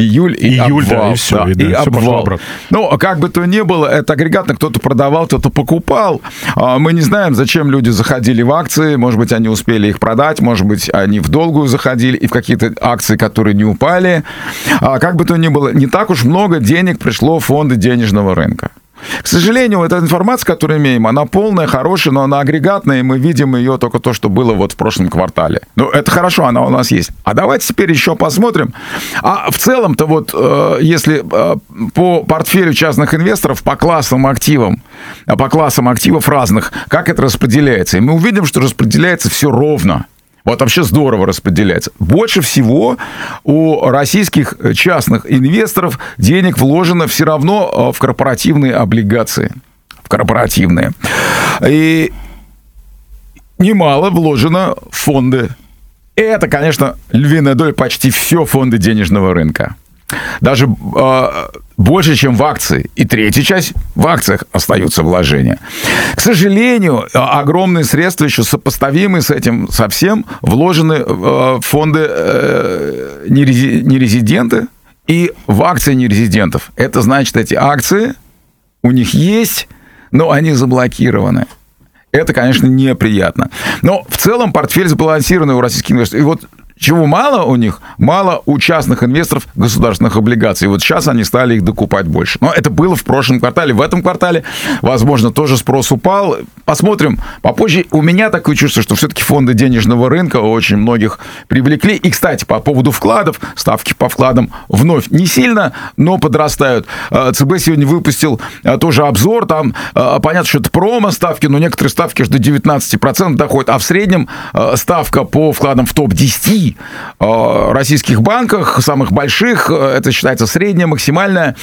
июль и обвал. Да, и все, и обвал. Ну, как бы то ни было, это агрегатно кто-то продавал, кто-то покупал. Мы не знаем, зачем люди заходили в акции. Может быть, они успели их продать, может быть, они в долгую заходили и в какие-то акции, которые не упали. Как бы то ни было, не так уж много денег пришло в фонды денежного рынка. К сожалению, эта информация, которую имеем, она полная, хорошая, но она агрегатная, и мы видим ее только то, что было вот в прошлом квартале. Ну, это хорошо, она у нас есть. А давайте теперь еще посмотрим. А в целом-то вот, если по портфелю частных инвесторов, по классам активов разных, как это распределяется? И мы увидим, что распределяется все ровно. Вот вообще здорово распределяется. Больше всего у российских частных инвесторов денег вложено все равно в корпоративные облигации. В корпоративные. И немало вложено в фонды. И это, конечно, львиная доля, почти все фонды денежного рынка. Даже больше, чем в акции. И третья часть в акциях остаются вложения. К сожалению, огромные средства, еще сопоставимые с этим совсем, вложены в фонды нерезиденты и в акции нерезидентов. Это значит, эти акции у них есть, но они заблокированы. Это, конечно, неприятно. Но в целом портфель сбалансированный у российских инвесторов. И вот чего мало у них? Мало у частных инвесторов государственных облигаций. И вот сейчас они стали их докупать больше. Но это было в прошлом квартале. В этом квартале, возможно, тоже спрос упал. Посмотрим попозже. У меня такое чувство, что все-таки фонды денежного рынка очень многих привлекли. И, кстати, по поводу вкладов, ставки по вкладам вновь не сильно, но подрастают. ЦБ сегодня выпустил тоже обзор. Там понятно, что это промо-ставки, но некоторые ставки аж до 19% доходят. А в среднем ставка по вкладам в топ-10 российских банках, самых больших, это считается средняя, максимальная,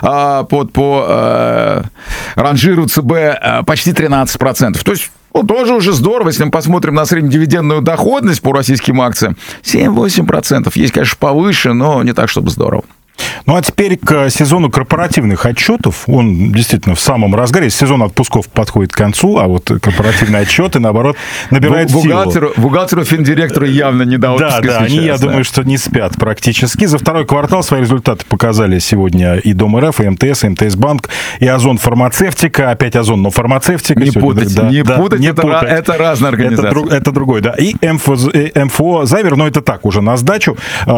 по ранжиру ЦБ почти 13%. То есть, ну, тоже уже здорово, если мы посмотрим на среднедивидендную доходность по российским акциям, 7-8%. Есть, конечно, повыше, но не так, чтобы здорово. Ну, а теперь к сезону корпоративных отчетов. Он действительно в самом разгаре. Сезон отпусков подходит к концу, а вот корпоративные отчеты, наоборот, набирают силу. Бухгалтеру, финдиректору явно не до отпуска сейчас. Да, они, я думаю, что не спят практически. За второй квартал свои результаты показали сегодня и Дом РФ, и МТС, и МТС-банк, и Озон Фармацевтика. Опять Озон, но Фармацевтика. Не путать, это разные организации. Это другой, да. И МФО Завер, но это так, уже на сдачу.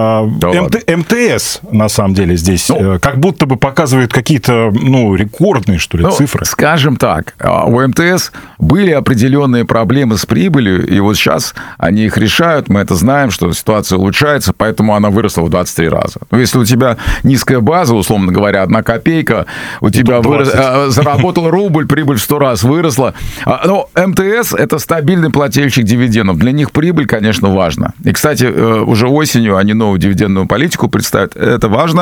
МТС, на самом деле, здесь как будто бы показывают какие-то, рекордные, что ли, цифры. Скажем так, у МТС были определенные проблемы с прибылью, и вот сейчас они их решают, мы это знаем, что ситуация улучшается, поэтому она выросла в 23 раза. Но если у тебя низкая база, условно говоря, 1 копейка, у тебя заработал рубль, прибыль в 100 раз выросла. Но МТС – это стабильный плательщик дивидендов. Для них прибыль, конечно, важна. И, кстати, уже осенью они новую дивидендную политику представят. Это важно.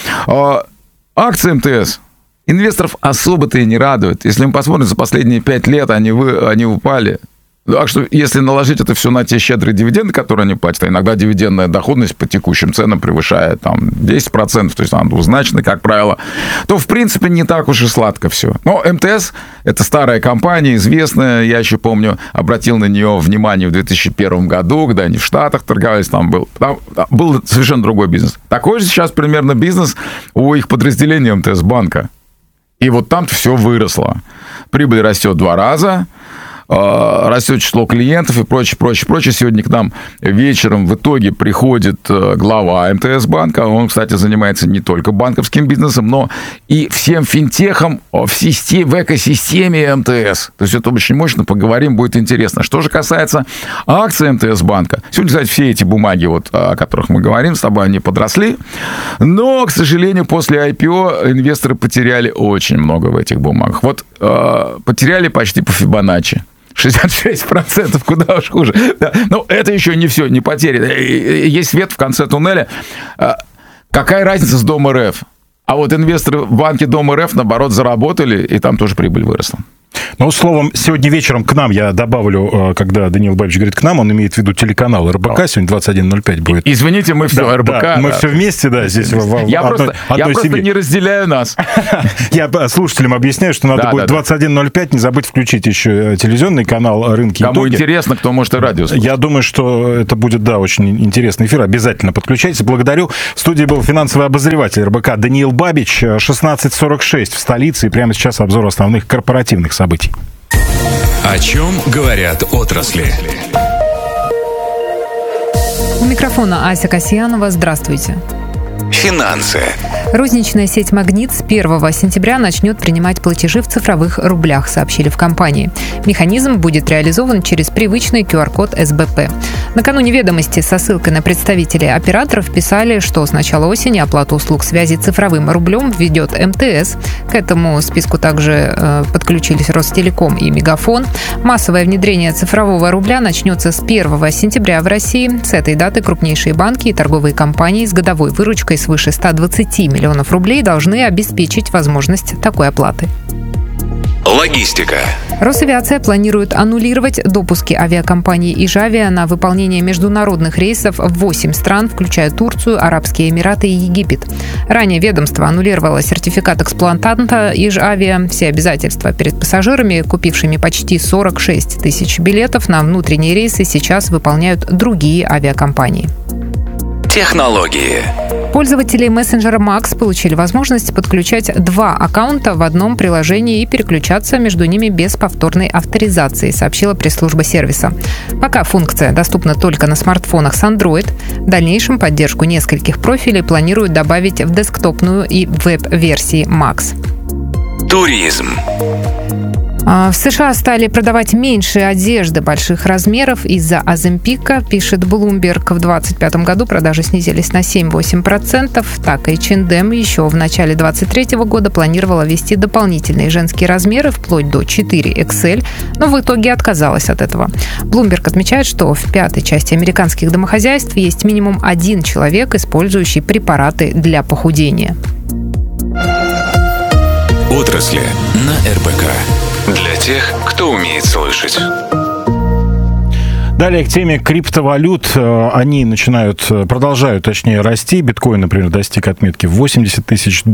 Акции МТС инвесторов особо-то и не радуют. Если мы посмотрим, за последние 5 лет они упали. Так что, если наложить это все на те щедрые дивиденды, которые они платят, а иногда дивидендная доходность по текущим ценам превышает 10%, то есть она двузначная, как правило, то, в принципе, не так уж и сладко все. Но МТС – это старая компания, известная. Я еще помню, обратил на нее внимание в 2001 году, когда они в Штатах торговались, там был совершенно другой бизнес. Такой же сейчас примерно бизнес у их подразделения МТС-банка. И вот там-то все выросло. Прибыль растет 2 раза, растет число клиентов и прочее. Сегодня к нам вечером в итоге приходит глава МТС-банка. Он, кстати, занимается не только банковским бизнесом, но и всем финтехом в экосистеме МТС. То есть это очень мощно, поговорим, будет интересно. Что же касается акций МТС-банка. Сегодня, кстати, все эти бумаги, о которых мы говорим с тобой, они подросли. Но, к сожалению, после IPO инвесторы потеряли очень много в этих бумагах. Вот потеряли почти по Фибоначчи. 66%, куда уж хуже. Да. Но это еще не все, не потери. Есть свет в конце туннеля. Какая разница с Дом РФ? А вот инвесторы в банке Дом РФ, наоборот, заработали, и там тоже прибыль выросла. Ну, словом, сегодня вечером к нам, я добавлю, когда Даниил Бабич говорит к нам, он имеет в виду телеканал РБК, сегодня 21:05 будет. Извините, мы все РБК. Да, мы все вместе, да, здесь я просто не разделяю нас. Я слушателям объясняю, что надо будет 21:05, не забыть включить еще телевизионный канал «Рынки». Кому интересно, кто может и радио слушать. Я думаю, что это будет, да, очень интересный эфир. Обязательно подключайтесь. Благодарю. В студии был финансовый обозреватель РБК Даниил Бабич. 16:46 в столице. И прямо сейчас обзор основных корпоративных событий. О чем говорят отрасли? У микрофона Ася Касьянова. Здравствуйте. Финансы. Розничная сеть «Магнит» с 1 сентября начнет принимать платежи в цифровых рублях, сообщили в компании. Механизм будет реализован через привычный QR-код СБП. Накануне «Ведомости» со ссылкой на представителей операторов писали, что с начала осени оплату услуг связи цифровым рублем введет МТС. К этому списку также подключились Ростелеком и Мегафон. Массовое внедрение цифрового рубля начнется с 1 сентября в России. С этой даты крупнейшие банки и торговые компании с годовой выручкой свыше 120 миллионов рублей должны обеспечить возможность такой оплаты. Логистика. Росавиация планирует аннулировать допуски авиакомпании «Ижавиа» на выполнение международных рейсов в 8 стран, включая Турцию, Арабские Эмираты и Египет. Ранее ведомство аннулировало сертификат эксплуатанта «Ижавиа». Все обязательства перед пассажирами, купившими почти 46 тысяч билетов на внутренние рейсы, сейчас выполняют другие авиакомпании. Технологии. Пользователи мессенджера Max получили возможность подключать 2 аккаунта в одном приложении и переключаться между ними без повторной авторизации, сообщила пресс-служба сервиса. Пока функция доступна только на смартфонах с Android, в дальнейшем поддержку нескольких профилей планируют добавить в десктопную и веб-версии Max. Туризм. В США стали продавать меньше одежды больших размеров из-за Оземпика, пишет Bloomberg. В 2025 году продажи снизились на 7-8%. Так, H&M еще в начале 2023 года планировала ввести дополнительные женские размеры вплоть до 4XL, но в итоге отказалась от этого. Bloomberg отмечает, что в 5-й части американских домохозяйств есть минимум 1 человек, использующий препараты для похудения. Отрасли на РБК. Для тех, кто умеет слышать. Далее к теме криптовалют. Они продолжают расти. Биткоин, например, достиг отметки в $80 тысяч.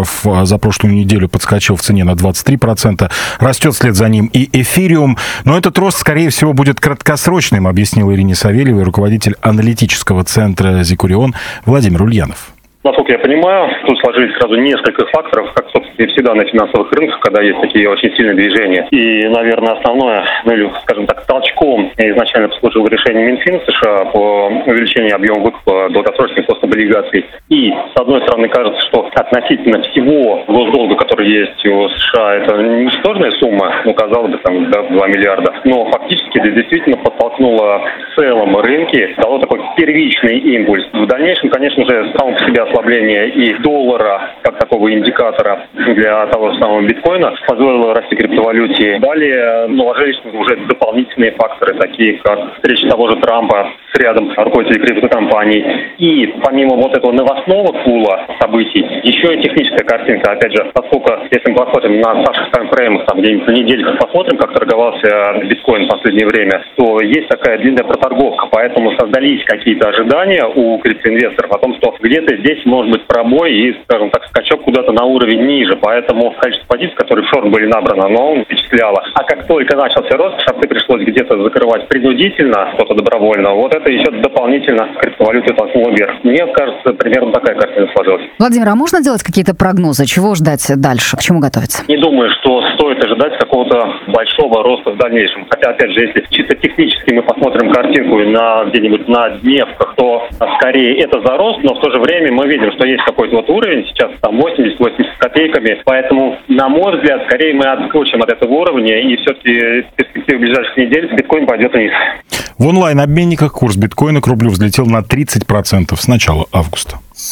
За прошлую неделю подскочил в цене на 23%. Растет вслед за ним и эфириум. Но этот рост, скорее всего, будет краткосрочным, объяснил Ирине Савельевой руководитель аналитического центра «Зикурион» Владимир Ульянов. Насколько я понимаю, тут сложились сразу несколько факторов, как, собственно, и всегда на финансовых рынках, когда есть такие очень сильные движения. И, наверное, основное, или, скажем так, толчком изначально послужило решение Минфина США по увеличению объема выкупа долгосрочных гостоблигаций. И, с одной стороны, кажется, что относительно всего госдолга, который есть у США, это ничтожная сумма, казалось бы, там, 2 миллиарда. Но фактически это действительно подтолкнуло в целом рынки, дало такой первичный импульс. В дальнейшем, конечно же, само по себе ослабление и доллара, как такого индикатора для того же самого биткоина, позволило расти криптовалюте. Далее наложились уже дополнительные факторы, такие как встреча того же Трампа с рядом руководителей криптокомпаний. И помимо вот этого новостного пула событий, еще и техническая картинка. Опять же, поскольку, если мы посмотрим на старших таймфреймах, там где-нибудь на неделях посмотрим, как торговался биткоин в последнее время, то есть такая длинная проторговка. Поэтому создались какие-то ожидания у криптоинвесторов о том, что где-то здесь может быть пробой и, скажем так, скачок куда-то на уровень ниже. Поэтому количество позиций, которые в шорт были набраны, оно впечатляло. А как только начался рост, шорты пришлось где-то закрывать принудительно, что-то добровольно. Вот это еще дополнительно криптовалюту толкнуло вверх. Мне кажется, примерно такая картина сложилась. Владимир, а можно делать какие-то прогнозы? Чего ждать дальше? К чему готовиться? Не думаю, что стоит ожидать какого-то большого роста в дальнейшем. Хотя, опять же, если чисто технически мы посмотрим картинку где-нибудь на дневках, то скорее это за рост, но в то же время мы видим, что есть какой-то вот уровень, сейчас там 80 с копейками, поэтому, на мой взгляд, скорее мы отскочим от этого уровня, и все-таки в перспективе ближайших недель биткоин пойдет вниз. В онлайн-обменниках курс биткоина к рублю взлетел на 30% с начала августа.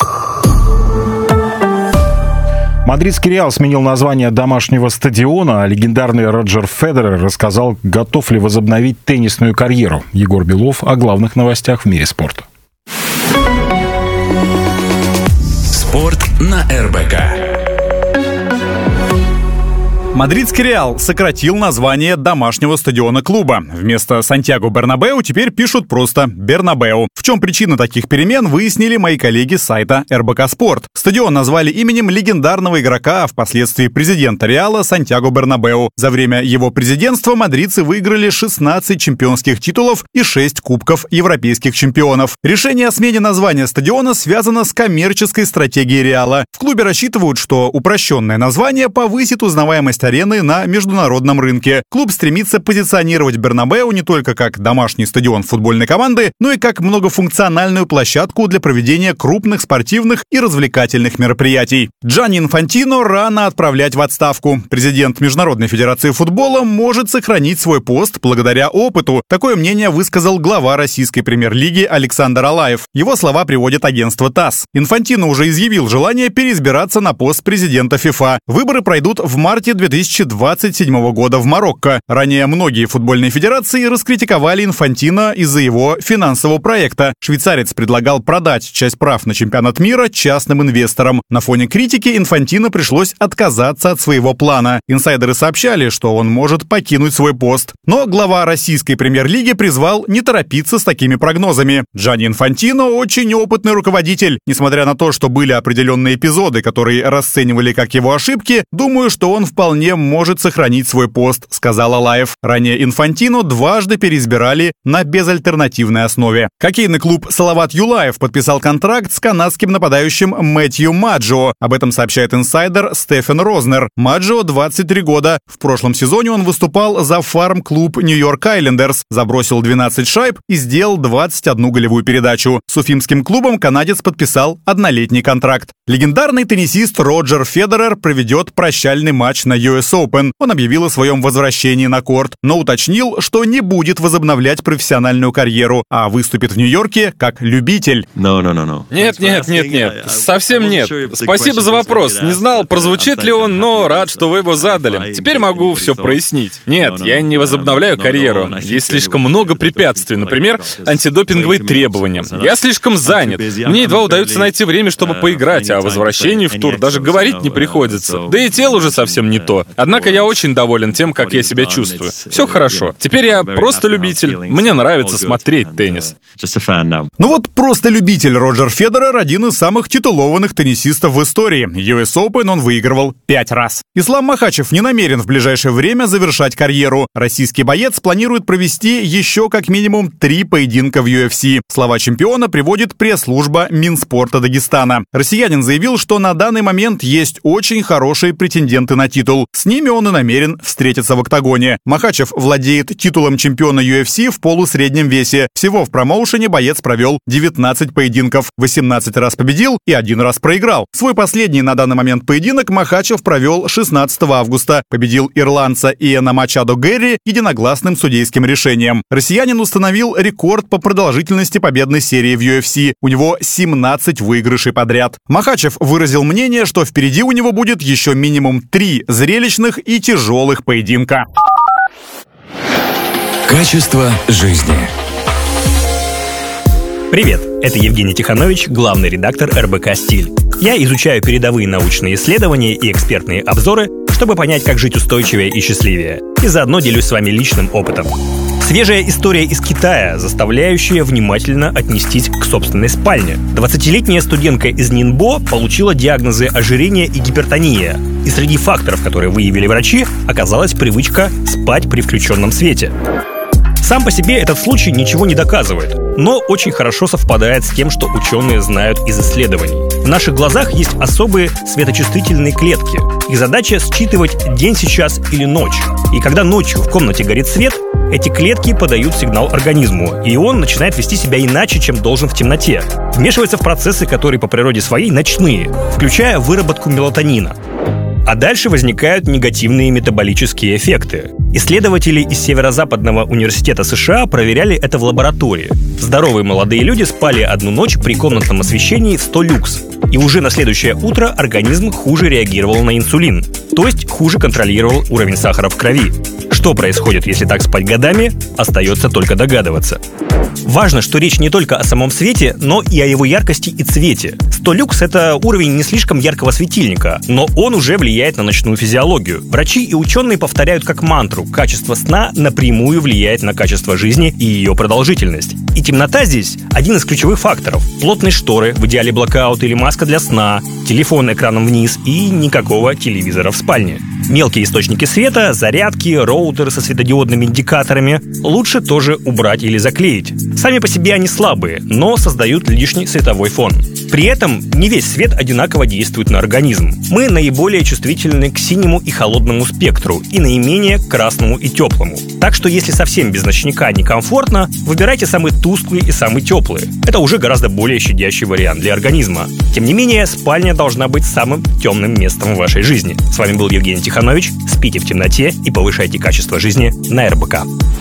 Мадридский Реал сменил название домашнего стадиона, а легендарный Роджер Федерер рассказал, готов ли возобновить теннисную карьеру. Егор Белов о главных новостях в мире спорта. Спорт на РБК. Мадридский Реал сократил название домашнего стадиона клуба. Вместо Сантьяго Бернабеу теперь пишут просто Бернабеу. В чем причина таких перемен, выяснили мои коллеги с сайта РБК Спорт. Стадион назвали именем легендарного игрока, а впоследствии президента Реала Сантьяго Бернабеу. За время его президентства мадридцы выиграли 16 чемпионских титулов и 6 кубков европейских чемпионов. Решение о смене названия стадиона связано с коммерческой стратегией Реала. В клубе рассчитывают, что упрощенное название повысит узнаваемость арены на международном рынке. Клуб стремится позиционировать Бернабеу не только как домашний стадион футбольной команды, но и как многофункциональную площадку для проведения крупных спортивных и развлекательных мероприятий. Джанни Инфантино рано отправлять в отставку. Президент Международной федерации футбола может сохранить свой пост благодаря опыту. Такое мнение высказал глава российской премьер-лиги Александр Алаев. Его слова приводит агентство ТАСС. Инфантино уже изъявил желание переизбираться на пост президента ФИФА. Выборы пройдут в марте 2027 года в Марокко. Ранее многие футбольные федерации раскритиковали Инфантино из-за его финансового проекта. Швейцарец предлагал продать часть прав на чемпионат мира частным инвесторам. На фоне критики Инфантино пришлось отказаться от своего плана. Инсайдеры сообщали, что он может покинуть свой пост. Но глава российской премьер-лиги призвал не торопиться с такими прогнозами. Джанни Инфантино очень опытный руководитель. Несмотря на то, что были определенные эпизоды, которые расценивали как его ошибки, думаю, что он вполне может сохранить свой пост, сказал Алаев. Ранее Инфантино дважды переизбирали на безальтернативной основе. Хоккейный клуб «Салават Юлаев» подписал контракт с канадским нападающим Мэтью Маджио. Об этом сообщает инсайдер Стефен Рознер. Маджио 23 года. В прошлом сезоне он выступал за фарм-клуб Нью-Йорк Айлендерс, забросил 12 шайб и сделал 21 голевую передачу. С уфимским клубом канадец подписал однолетний контракт. Легендарный теннисист Роджер Федерер проведет прощальный матч на US Open. Он объявил о своем возвращении на корт, но уточнил, что не будет возобновлять профессиональную карьеру, а выступит в Нью-Йорке как любитель. Нет. Совсем нет. Спасибо за вопрос. Не знал, прозвучит ли он, но рад, что вы его задали. Теперь могу все прояснить. Нет, я не возобновляю карьеру. Есть слишком много препятствий. Например, антидопинговые требования. Я слишком занят. Мне едва удается найти время, чтобы поиграть, а о возвращении в тур даже говорить не приходится. Да и тело уже совсем не то. Однако я очень доволен тем, как я себя чувствую. Все хорошо. Теперь я просто любитель. Мне нравится смотреть теннис. Ну вот просто любитель Роджер Федерер — один из самых титулованных теннисистов в истории. US Open он выигрывал 5 раз. Ислам Махачев не намерен в ближайшее время завершать карьеру. Российский боец планирует провести еще как минимум 3 поединка в UFC. Слова чемпиона приводит пресс-служба Минспорта Дагестана. Россиянин заявил, что на данный момент есть очень хорошие претенденты на титул. С ними он и намерен встретиться в октагоне. Махачев владеет титулом чемпиона UFC в полусреднем весе. Всего в промоушене боец провел 19 поединков, 18 раз победил и 1 раз проиграл. Свой последний на данный момент поединок Махачев провел 16 августа. Победил ирландца Иэна Мачадо Гэри единогласным судейским решением. Россиянин установил рекорд по продолжительности победной серии в UFC. У него 17 выигрышей подряд. Махачев выразил мнение, что впереди у него будет еще минимум 3 зрелищных и тяжелых поединка. Качество жизни. Привет, это Евгений Тиханович, главный редактор РБК «Стиль». Я изучаю передовые научные исследования и экспертные обзоры, чтобы понять, как жить устойчивее и счастливее. И заодно делюсь с вами личным опытом. Свежая история из Китая, заставляющая внимательно отнестись к собственной спальне. 20-летняя студентка из Нинбо получила диагнозы ожирение и гипертония. И среди факторов, которые выявили врачи, оказалась привычка спать при включенном свете. Сам по себе этот случай ничего не доказывает, но очень хорошо совпадает с тем, что ученые знают из исследований. В наших глазах есть особые светочувствительные клетки. Их задача считывать день сейчас или ночь. И когда ночью в комнате горит свет, эти клетки подают сигнал организму, и он начинает вести себя иначе, чем должен в темноте. Вмешивается в процессы, которые по природе своей ночные, включая выработку мелатонина. А дальше возникают негативные метаболические эффекты. Исследователи из Северо-Западного университета США проверяли это в лаборатории. Здоровые молодые люди спали одну ночь при комнатном освещении в 100 люкс. И уже на следующее утро организм хуже реагировал на инсулин, то есть хуже контролировал уровень сахара в крови. Что Что происходит, если так спать годами, остается только догадываться. Важно, что речь не только о самом свете, но и о его яркости и цвете. 100 люкс — это уровень не слишком яркого светильника, но он уже влияет на ночную физиологию. Врачи и ученые повторяют как мантру: качество сна напрямую влияет на качество жизни и ее продолжительность. И темнота здесь один из ключевых факторов. Плотные шторы, в идеале блокаут или маска для сна, телефон экраном вниз и никакого телевизора в спальне. Мелкие источники света, зарядки, роутеры со светодиодными индикаторами лучше тоже убрать или заклеить. Сами по себе они слабые, но создают лишний световой фон. При этом не весь свет одинаково действует на организм. Мы наиболее чувствительны к синему и холодному спектру и наименее к красному и теплому. Так что если совсем без ночника некомфортно, выбирайте самый тусклый и самый теплый. Это уже гораздо более щадящий вариант для организма. Тем не менее, спальня должна быть самым темным местом в вашей жизни. С вами был Евгений Тиханович. Спите в темноте и повышайте качество жизни на РБК.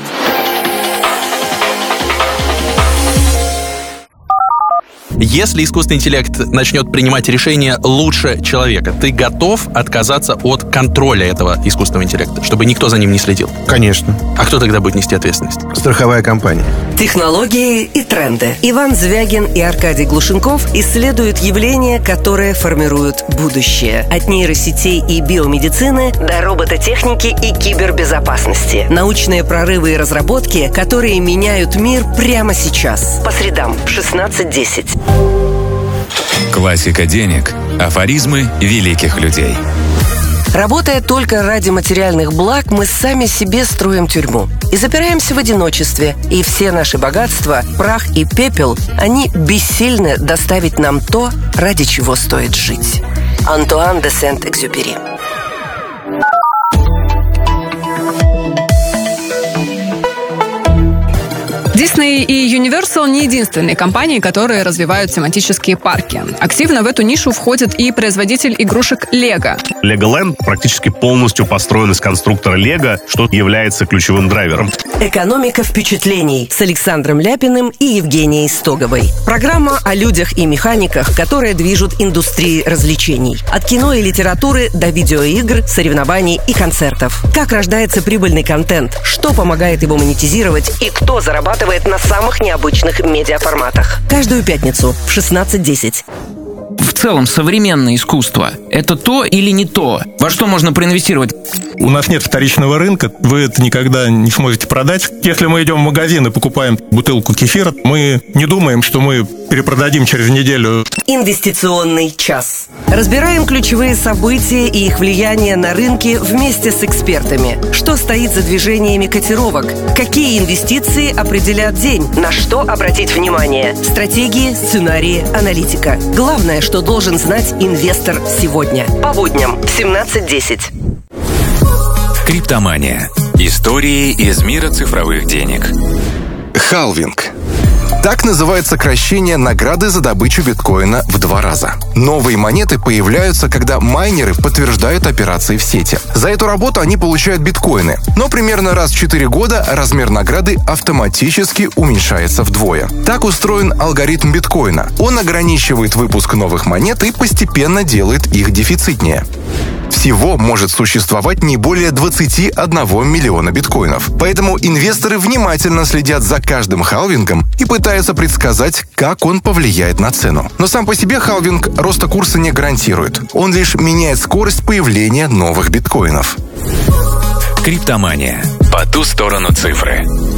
Если искусственный интеллект начнет принимать решения лучше человека, ты готов отказаться от контроля этого искусственного интеллекта, чтобы никто за ним не следил? Конечно. А кто тогда будет нести ответственность? Страховая компания. Технологии и тренды. Иван Звягин и Аркадий Глушенков исследуют явления, которые формируют будущее. От нейросетей и биомедицины до робототехники и кибербезопасности. Научные прорывы и разработки, которые меняют мир прямо сейчас. По средам в 16:10. Классика денег. Афоризмы великих людей. Работая только ради материальных благ, мы сами себе строим тюрьму. И запираемся в одиночестве. И все наши богатства, прах и пепел, они бессильны доставить нам то, ради чего стоит жить. Антуан де Сент-Экзюпери. Disney и Universal не единственные компании, которые развивают тематические парки. Активно в эту нишу входит и производитель игрушек Lego. Legoland практически полностью построен из конструктора Lego, что является ключевым драйвером. «Экономика впечатлений» с Александром Ляпиным и Евгенией Стоговой. Программа о людях и механиках, которые движут индустрией развлечений. От кино и литературы до видеоигр, соревнований и концертов. Как рождается прибыльный контент, что помогает его монетизировать и кто зарабатывает на самых необычных медиаформатах. Каждую пятницу в 16:10. В целом, современное искусство – это то или не то? Во что можно проинвестировать? У нас нет вторичного рынка, вы это никогда не сможете продать. Если мы идем в магазин и покупаем бутылку кефира, мы не думаем, что мы перепродадим через неделю. Инвестиционный час. Разбираем ключевые события и их влияние на рынки вместе с экспертами. Что стоит за движениями котировок? Какие инвестиции определят день? На что обратить внимание? Стратегии, сценарии, аналитика. Главное, что должен знать инвестор сегодня. По будням в 17:10. Криптомания. Истории из мира цифровых денег. Халвинг. Так называет сокращение награды за добычу биткоина в 2 раза. Новые монеты появляются, когда майнеры подтверждают операции в сети. За эту работу они получают биткоины. Но примерно раз в 4 года размер награды автоматически уменьшается вдвое. Так устроен алгоритм биткоина. Он ограничивает выпуск новых монет и постепенно делает их дефицитнее. Всего может существовать не более 21 миллиона биткоинов. Поэтому инвесторы внимательно следят за каждым халвингом и пытаются предсказать, как он повлияет на цену. Но сам по себе халвинг роста курса не гарантирует. Он лишь меняет скорость появления новых биткоинов. Криптомания. По ту сторону цифры.